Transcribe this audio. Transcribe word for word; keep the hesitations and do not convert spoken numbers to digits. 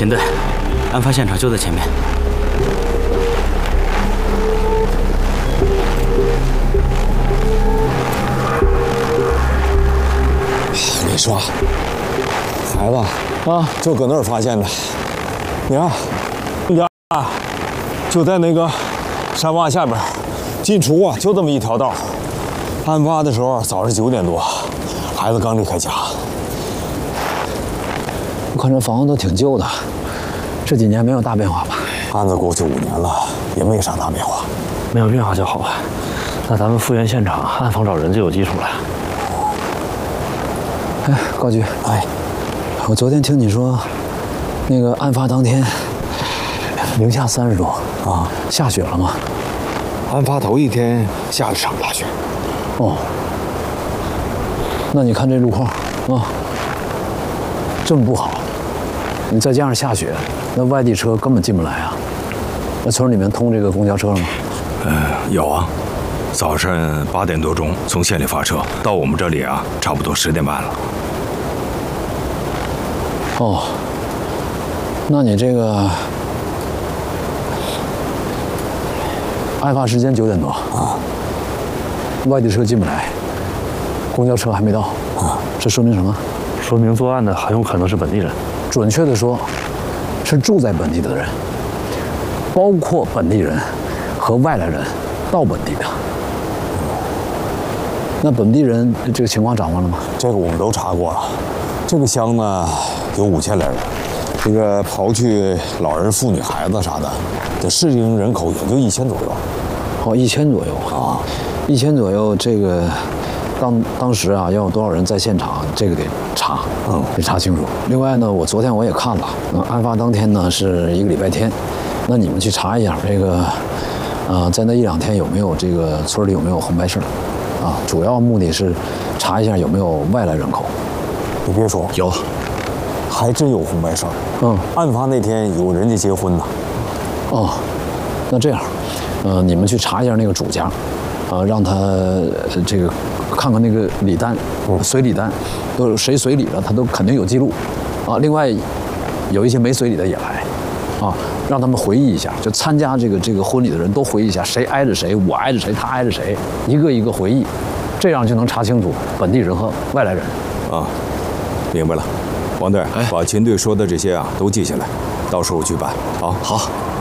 秦队，案发现场就在前面。 没说，孩子啊，就搁那儿发现的。你看，俩就在那个山洼下边，进出啊就这么一条道。案发的时候早上九点多，孩子刚离开家。 我看这房子都挺旧的，这几年没有大变化吧？ 案子过去五年了，也没啥大变化。 没有变化就好吧。那咱们复原现场，暗访找人就有基础了。 哎，高局，哎，我昨天听你说，那个案发当天零下三十度啊，下雪了吗？ 案发头一天下了场大雪。 哦，那你看这路况啊，这么不好，你再加上下雪，那外地车根本进不来啊。那村里面通这个公交车了吗？ 嗯，有啊。早上八点多钟从县里发车到我们这里啊，差不多十点半了。 哦，那你这个案发时间九点多啊，外地车进不来，公交车还没到啊，这说明什么？ 说明作案的很有可能是本地人。 准确的说，是住在本地的人，包括本地人和外来人到本地的。那本地人这个情况掌握了吗？ 这个我们都查过了。这个乡呢有五千来人，这个刨去老人、妇女、孩子啥的，这适龄人口也就一千左右。 哦，一千左右啊，一千左右。这个当当时啊，要有多少人在现场，这个得查，嗯，得查清楚。另外呢，我昨天我也看了，嗯，案发当天呢是一个礼拜天，那你们去查一下这个，呃，在那一两天有没有这个村里有没有红白事儿？啊，主要目的是查一下有没有外来人口。 你别说， 有， 还真有红白事儿。 嗯， 案发那天有人家结婚呢。 哦，那这样，呃，你们去查一下那个主家，啊，让他、呃、这个看看那个礼单，随礼单，都有谁随礼了，他都肯定有记录。啊，另外有一些没随礼的也来，啊，让他们回忆一下，就参加这个这个婚礼的人都回忆一下，谁挨着谁，我挨着谁，他挨着谁，一个一个回忆，这样就能查清楚本地人和外来人。 啊，明白了。王队，把秦队说的这些啊都记下来，到时候去办。好， 好。